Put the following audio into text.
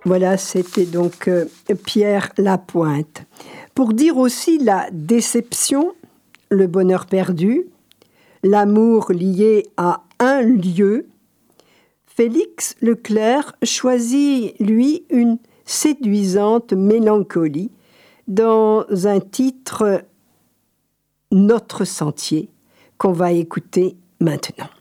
Voilà, c'était donc Pierre Lapointe. Pour dire aussi la déception, le bonheur perdu, l'amour lié à un lieu, Félix Leclerc choisit, lui, une séduisante mélancolie dans un titre « Notre sentier » qu'on va écouter maintenant.